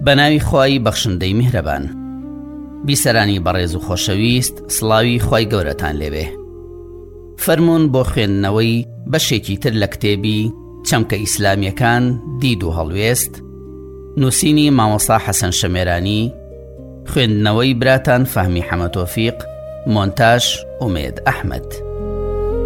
بەناوی خوای بەخشندەی میهرەبان. بیسەرانی بەڕێز و خۆشەویست، سڵاوی خوای گەورەتان لێبێ. فەرموون بۆ خوێندنەوەی بەشێکی تر لە کتێبی چەمکە ئیسلامیەکان دید و هەڵوێست، نووسینی مامۆستا حەسەن شەمێرانی، خوێندنەوەی براتان فەهمی حەمەد تۆفیق، مۆنتاژ ئومێد ئەحمەد.